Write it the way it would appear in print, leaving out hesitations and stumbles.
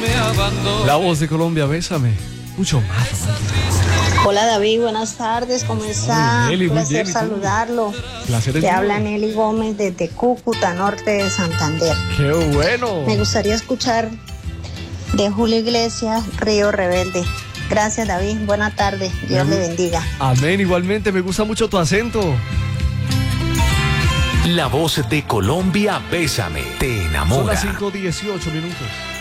La voz de Colombia, bésame. Mucho más romántico. Hola David, buenas tardes, ¿cómo está? Nelly, Un muy placer bien, ¿y tú? saludarlo. Placer es Te mío. habla Nelly Gómez desde Cúcuta, norte de Santander. ¡Qué bueno! Me gustaría escuchar de Julio Iglesias, Río Rebelde. Gracias David, buena tarde, Dios le bendiga. Amén, igualmente, me gusta mucho tu acento. La voz de Colombia, bésame, te Son enamora. las 5:18 minutos.